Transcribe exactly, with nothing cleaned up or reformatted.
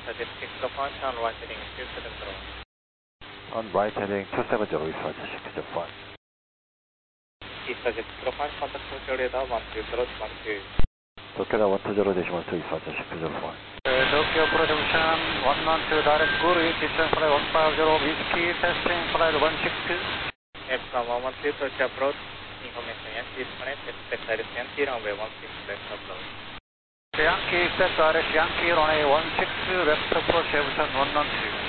Suggest six oh one, on right heading two seven zero. On right heading two seven zero, research six oh one. East Suggest six oh one, contact Tokyo radar one two zero one two. Tokyo radar one two zero, decimal two, research six oh one. Tokyo Pro Junction one one two, direct Guru, descent flight one five zero, whiskey, testing flight one six two. Epsilon one one two, Tokyo approach, information Yankee disconnect, expect direct Yankee runway one six, left approach. Yankee, expect direct Yankee runway one six, left approach, Epsilon one one two.